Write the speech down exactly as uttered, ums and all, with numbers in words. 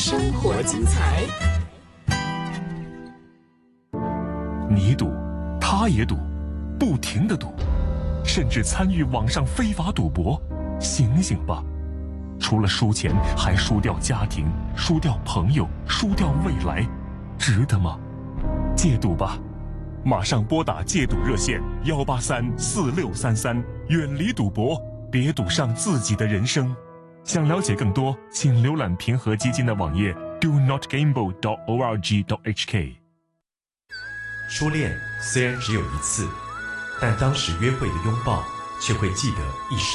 生活精彩。 你赌，他也赌，不停地赌，甚至参与网上非法赌博。醒醒吧！除了输钱，还输掉家庭，输掉朋友，输掉未来，值得吗？戒赌吧！马上拨打戒赌热线幺八三四六三三，远离赌博，别赌上自己的人生。想了解更多，请浏览平和基金的网页 do not gamble dot org dot h k。 初恋虽然只有一次，但当时约会的拥抱却会记得一生。